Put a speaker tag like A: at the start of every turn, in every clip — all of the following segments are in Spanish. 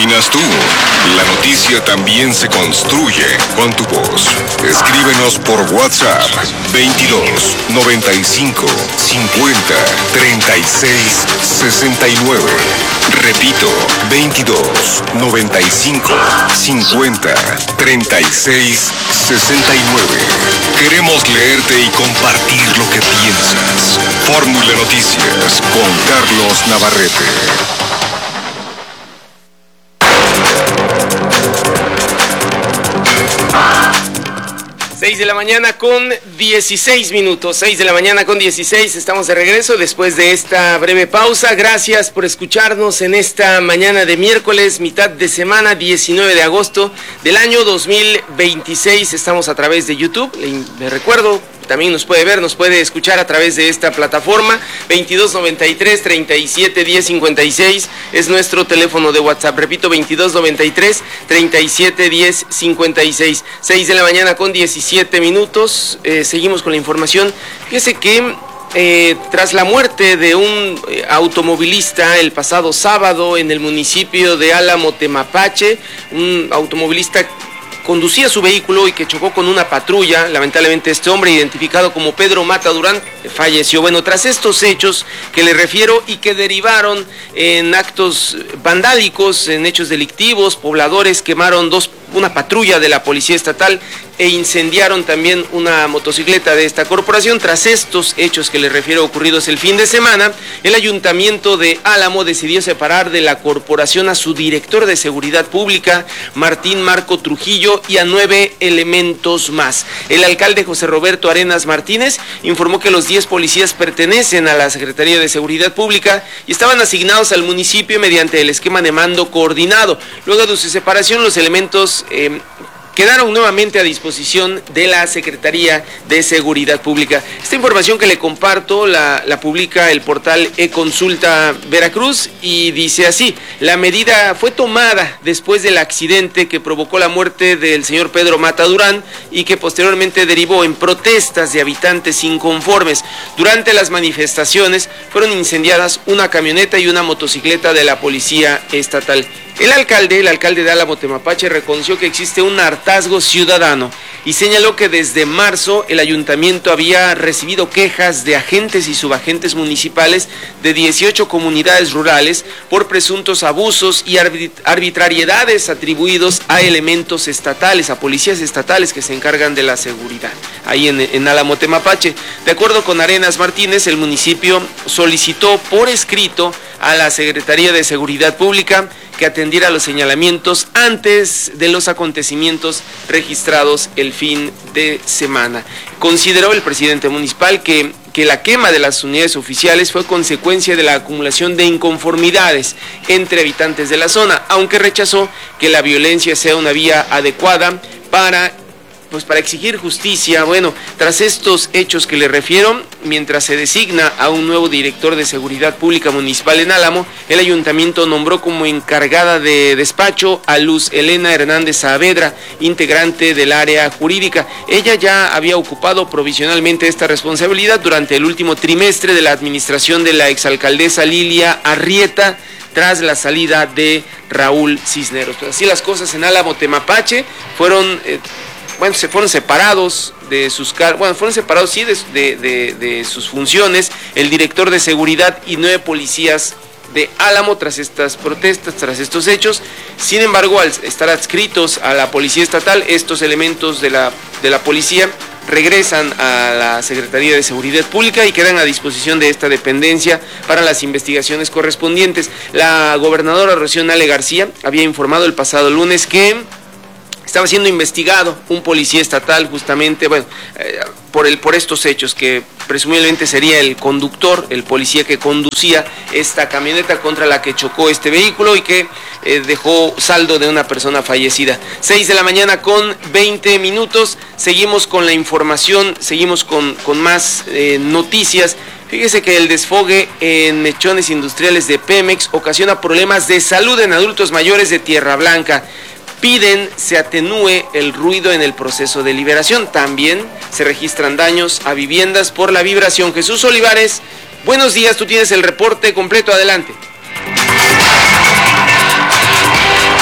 A: opinas tú? La noticia también se construye con tu voz. Escríbenos por WhatsApp 22 95 50 36 69. Repito, 22 95 50 36 69. Queremos leerte y compartir lo que piensas. Fórmula Noticias con Carlos Navarrete.
B: 6 de la mañana con 16 minutos, 6 de la mañana con 16, estamos de regreso después de esta breve pausa. Gracias por escucharnos en esta mañana de miércoles, mitad de semana, 19 de agosto del año 2026. Estamos a través de YouTube, le recuerdo, también nos puede ver, nos puede escuchar a través de esta plataforma. 2293 37 10 56 es nuestro teléfono de WhatsApp. Repito, 2293 37 10 56. 6 de la mañana con 17 minutos. Seguimos con la información. Fíjese que tras la muerte de un automovilista el pasado sábado en el municipio de Álamo, Temapache, un automovilista conducía su vehículo y que chocó con una patrulla. Lamentablemente este hombre, identificado como Pedro Mata Durán, falleció. Bueno, tras estos hechos que le refiero y que derivaron en actos vandálicos, en hechos delictivos, pobladores quemaron una patrulla de la Policía Estatal e incendiaron también una motocicleta de esta corporación. Tras estos hechos que les refiero ocurridos el fin de semana, el Ayuntamiento de Álamo decidió separar de la corporación a su director de Seguridad Pública, Martín Marco Trujillo, y a 9 elementos más. El alcalde José Roberto Arenas Martínez informó que los 10 policías pertenecen a la Secretaría de Seguridad Pública y estaban asignados al municipio mediante el esquema de mando coordinado. Luego de su separación, los elementos quedaron nuevamente a disposición de la Secretaría de Seguridad Pública. Esta información que le comparto la publica el portal eConsulta Veracruz y dice así: la medida fue tomada después del accidente que provocó la muerte del señor Pedro Mata Durán y que posteriormente derivó en protestas de habitantes inconformes. Durante las manifestaciones fueron incendiadas una camioneta y una motocicleta de la Policía Estatal. El alcalde de Álamo, Temapache, reconoció que existe un hartazgo ciudadano y señaló que desde marzo el ayuntamiento había recibido quejas de agentes y subagentes municipales de 18 comunidades rurales por presuntos abusos y arbitrariedades atribuidos a elementos estatales, a policías estatales que se encargan de la seguridad ahí en Álamo, Temapache. De acuerdo con Arenas Martínez, el municipio solicitó por escrito a la Secretaría de Seguridad Pública que atendiera los señalamientos antes de los acontecimientos registrados el fin de semana. Consideró el presidente municipal que la quema de las unidades oficiales fue consecuencia de la acumulación de inconformidades entre habitantes de la zona, aunque rechazó que la violencia sea una vía adecuada para exigir justicia. Bueno, tras estos hechos que le refiero, mientras se designa a un nuevo director de Seguridad Pública Municipal en Álamo, el ayuntamiento nombró como encargada de despacho a Luz Elena Hernández Saavedra, integrante del área jurídica. Ella ya había ocupado provisionalmente esta responsabilidad durante el último trimestre de la administración de la exalcaldesa Lilia Arrieta, tras la salida de Raúl Cisneros. Pues así las cosas en Álamo, Temapache. Se fueron separados de sus de sus funciones el director de seguridad y 9 policías de Álamo tras estas protestas, tras estos hechos. Sin embargo, al estar adscritos a la Policía Estatal, estos elementos de la policía regresan a la Secretaría de Seguridad Pública y quedan a disposición de esta dependencia para las investigaciones correspondientes. La gobernadora Rocío Nale García había informado el pasado lunes que estaba siendo investigado un policía estatal justamente, por estos hechos, que presumiblemente sería el conductor, el policía que conducía esta camioneta contra la que chocó este vehículo y que dejó saldo de una persona fallecida. 6 de la mañana con 20 minutos, seguimos con la información, seguimos con más noticias. Fíjese que el desfogue en mechones industriales de Pemex ocasiona problemas de salud en adultos mayores de Tierra Blanca. Piden se atenúe el ruido en el proceso de liberación. También se registran daños a viviendas por la vibración. Jesús Olivares, buenos días, tú tienes el reporte completo, adelante.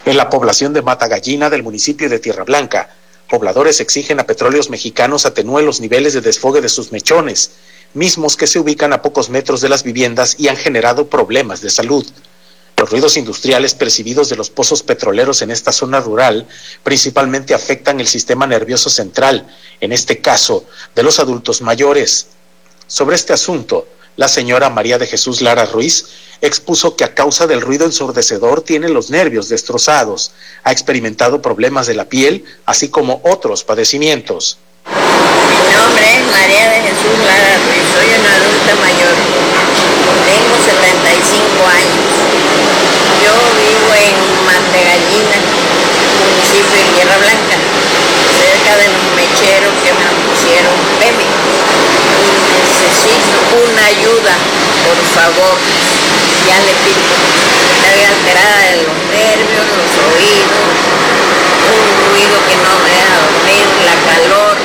C: En la población de Mata Gallina del municipio de Tierra Blanca, pobladores exigen a Petróleos Mexicanos atenúen los niveles de desfogue de sus mechones, mismos que se ubican a pocos metros de las viviendas y han generado problemas de salud. Los ruidos industriales percibidos de los pozos petroleros en esta zona rural principalmente afectan el sistema nervioso central, en este caso, de los adultos mayores. Sobre este asunto, la señora María de Jesús Lara Ruiz expuso que a causa del ruido ensordecedor tiene los nervios destrozados, ha experimentado problemas de la piel, así como otros padecimientos.
D: Mi nombre es María de Jesús Lara Ruiz, soy una adulta mayor, tengo 75 años. Yo vivo en Mantegallina, municipio de Tierra Blanca, cerca de los mecheros que me pusieron Pemex. Necesito una ayuda, por favor. Ya le pido. Estoy alterada de los nervios, los oídos, un ruido que no me deja dormir, la calor,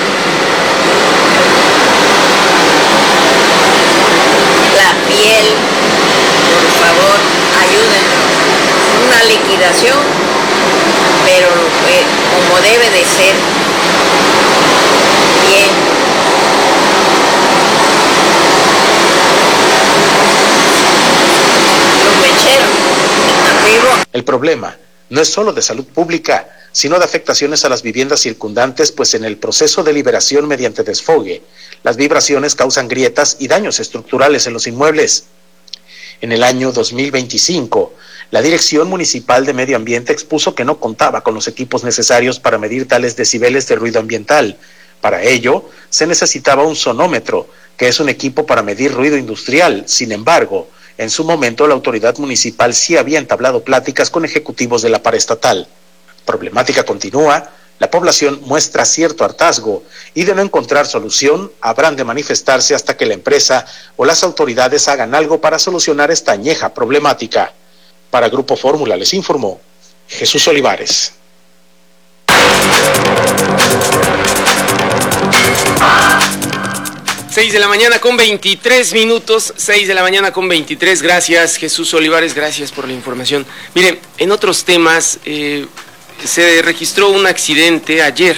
D: la piel. Por favor, ayúdenme. Una liquidación, pero como debe de ser, bien.
C: El problema no es solo de salud pública, sino de afectaciones a las viviendas circundantes, pues en el proceso de liberación mediante desfogue, las vibraciones causan grietas y daños estructurales en los inmuebles. En el año 2025, la Dirección Municipal de Medio Ambiente expuso que no contaba con los equipos necesarios para medir tales decibeles de ruido ambiental. Para ello, se necesitaba un sonómetro, que es un equipo para medir ruido industrial. Sin embargo, en su momento, la autoridad municipal sí había entablado pláticas con ejecutivos de la paraestatal. Problemática continúa, la población muestra cierto hartazgo y de no encontrar solución, habrán de manifestarse hasta que la empresa o las autoridades hagan algo para solucionar esta añeja problemática. Para Grupo Fórmula les informó Jesús Olivares.
B: 6 de la mañana con 23 minutos, 6 de la mañana con 23, gracias Jesús Olivares, gracias por la información. Miren, en otros temas, se registró un accidente ayer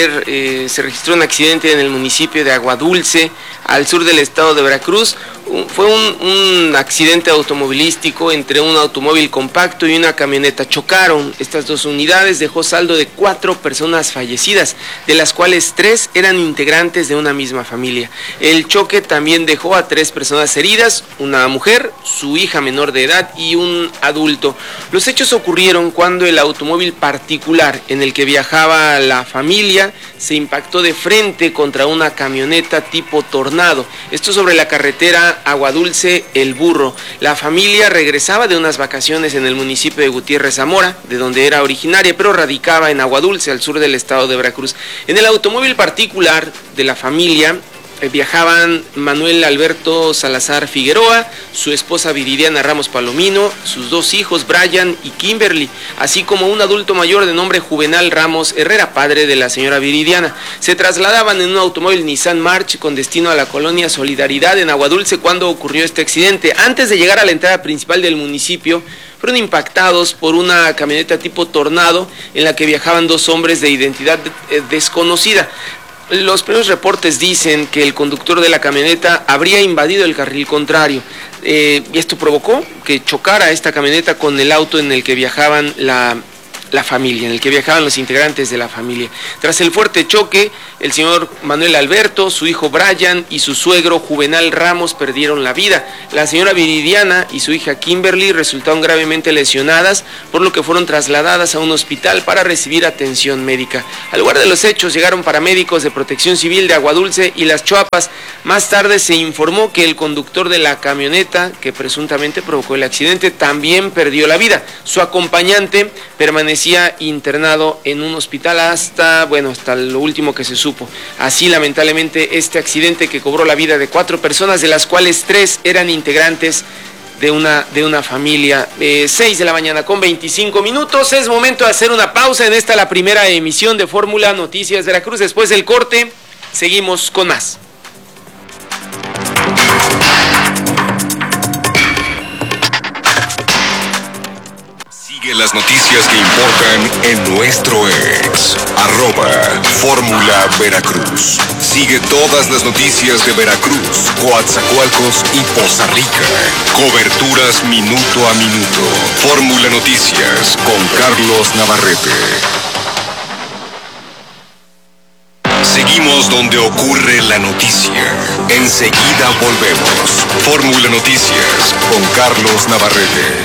B: se registró un accidente en el municipio de Aguadulce, al sur del estado de Veracruz. Fue un accidente automovilístico entre un automóvil compacto y una camioneta. Chocaron estas dos unidades, dejó saldo de 4 personas fallecidas, de las cuales 3 eran integrantes de una misma familia. El choque también dejó a 3 personas heridas, una mujer, su hija menor de edad y un adulto. Los hechos ocurrieron cuando el automóvil particular en el que viajaba la familia se impactó de frente contra una camioneta tipo Tornado. Esto sobre la carretera Aguadulce El Burro. La familia regresaba de unas vacaciones en el municipio de Gutiérrez Zamora, de donde era originaria, pero radicaba en Aguadulce, al sur del estado de Veracruz. En el automóvil particular de la familia viajaban Manuel Alberto Salazar Figueroa, su esposa Viridiana Ramos Palomino, sus 2 hijos Brian y Kimberly, así como un adulto mayor de nombre Juvenal Ramos Herrera, padre de la señora Viridiana. Se trasladaban en un automóvil Nissan March con destino a la colonia Solidaridad en Aguadulce cuando ocurrió este accidente. Antes de llegar a la entrada principal del municipio, fueron impactados por una camioneta tipo Tornado en la que viajaban 2 hombres de identidad desconocida. Los primeros reportes dicen que el conductor de la camioneta habría invadido el carril contrario, y esto provocó que chocara esta camioneta con el auto en el que viajaban la familia, en el que viajaban los integrantes de la familia. Tras el fuerte choque, el señor Manuel Alberto, su hijo Brian y su suegro Juvenal Ramos perdieron la vida. La señora Viridiana y su hija Kimberly resultaron gravemente lesionadas, por lo que fueron trasladadas a un hospital para recibir atención médica. Al lugar de los hechos llegaron paramédicos de Protección Civil de Aguadulce y Las Chuapas. Más tarde se informó que el conductor de la camioneta, que presuntamente provocó el accidente, también perdió la vida. Su acompañante permaneció internado en un hospital hasta lo último que se supo. Así, lamentablemente, este accidente que cobró la vida de 4 personas, de las cuales 3 eran integrantes de una familia. 6 de la mañana con 25 minutos. Es momento de hacer una pausa en la primera emisión de Fórmula Noticias Veracruz. Después del corte, seguimos con más.
A: Sigue las las noticias que importan en nuestro ex. @Fórmula Veracruz. Sigue todas las noticias de Veracruz, Coatzacoalcos y Poza Rica. Coberturas minuto a minuto. Fórmula Noticias con Carlos Navarrete. Seguimos donde ocurre la noticia. Enseguida volvemos. Fórmula Noticias con Carlos Navarrete.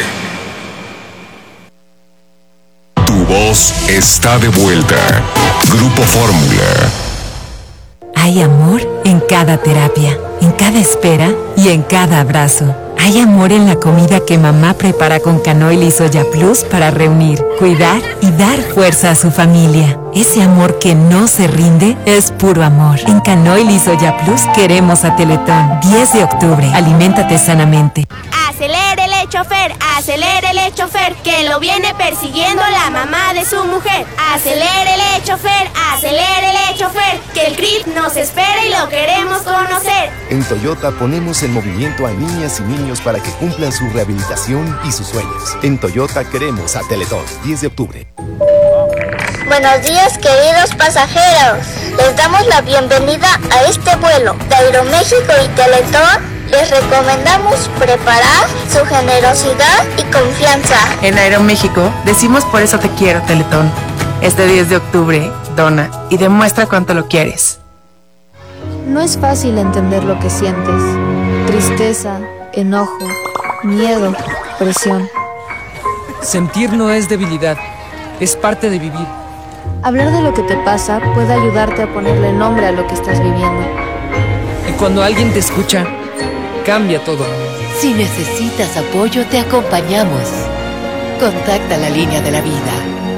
A: Tu voz está de vuelta. Grupo Fórmula.
E: Hay amor en cada terapia, en cada espera y en cada abrazo. Hay amor en la comida que mamá prepara con canoil y soya plus para reunir, cuidar y dar fuerza a su familia. Ese amor que no se rinde es puro amor. En canoil y soya plus queremos a Teletón. 10 de octubre. Aliméntate sanamente.
F: Acelérele, chofer, acelérele, chofer, que lo viene persiguiendo la mamá de su mujer. Acelérele, chofer, que el CRIP nos espera y lo queremos conocer.
G: En Toyota ponemos en movimiento a niñas y niños para que cumplan su rehabilitación y sus sueños. En Toyota queremos a Teletón. 10 de octubre.
H: Buenos días, queridos pasajeros. Les damos la bienvenida a este vuelo de Aeroméxico y Teletón. Les recomendamos preparar su generosidad y confianza.
I: En Aeroméxico decimos por eso te quiero, Teletón. Este 10 de octubre, dona y demuestra cuánto lo quieres.
J: No es fácil entender lo que sientes. Tristeza, enojo, miedo, presión.
K: Sentir no es debilidad, es parte de vivir.
J: Hablar de lo que te pasa puede ayudarte a ponerle nombre a lo que estás viviendo.
K: Y cuando alguien te escucha, cambia todo.
L: Si necesitas apoyo, te acompañamos. Contacta la línea de la vida.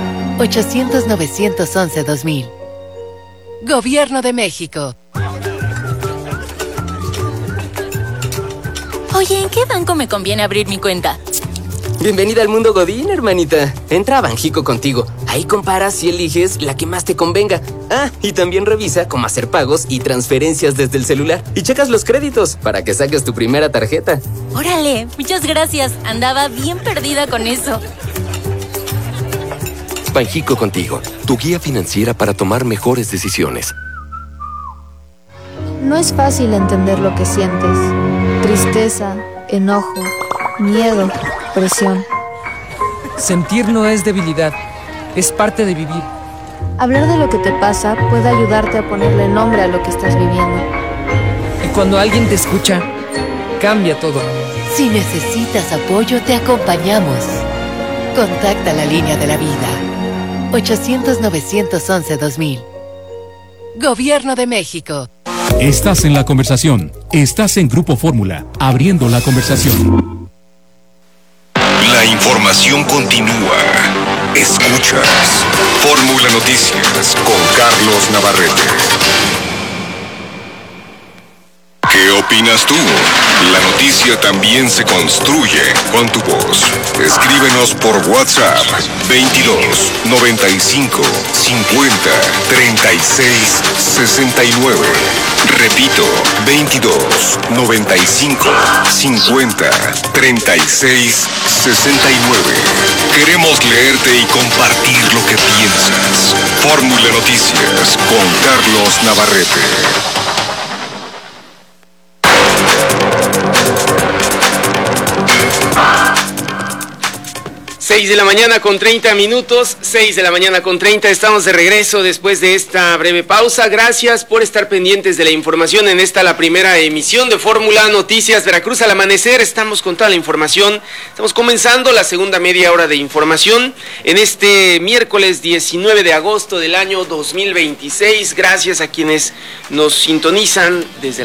L: 800-911-2000. Gobierno de México.
M: Oye, ¿en qué banco me conviene abrir mi cuenta?
N: Bienvenida al mundo Godín, hermanita. Entra a Banjico Contigo. Ahí comparas y eliges la que más te convenga. Ah, y también revisa cómo hacer pagos y transferencias desde el celular. Y checas los créditos para que saques tu primera tarjeta.
M: Órale, muchas gracias. Andaba bien perdida con eso.
O: Banjico Contigo, tu guía financiera para tomar mejores decisiones.
J: No es fácil entender lo que sientes. Tristeza, enojo, miedo, presión.
K: Sentir no es debilidad, es parte de vivir.
J: Hablar de lo que te pasa puede ayudarte a ponerle nombre a lo que estás viviendo.
K: Y cuando alguien te escucha, cambia todo.
L: Si necesitas apoyo, te acompañamos. Contacta la línea de la vida. 800-911-2000. Gobierno de México.
P: Estás en la conversación. Estás en Grupo Fórmula, abriendo la conversación.
A: La información continúa. Escuchas Fórmula Noticias con Carlos Navarrete. ¿Qué opinas tú? La noticia también se construye con tu voz. Escríbenos por WhatsApp 22 95 50 36 69. Repito, 22 95 50 36 69. Queremos leerte y compartir lo que piensas. Fórmula Noticias con Carlos Navarrete.
B: 6 de la mañana con 30 minutos, 6 de la mañana con 30, estamos de regreso después de esta breve pausa. Gracias por estar pendientes de la información en esta, la primera emisión de Fórmula Noticias Veracruz al amanecer. Estamos con toda la información, estamos comenzando la segunda media hora de información en este miércoles 19 de agosto del año 2026. Gracias a quienes nos sintonizan desde